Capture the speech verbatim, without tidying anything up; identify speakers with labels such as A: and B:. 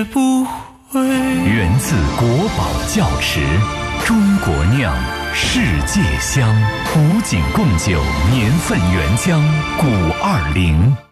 A: 不会。
B: 源自国宝窖池，中国酿，世界香，古井贡酒年份原浆，古二零。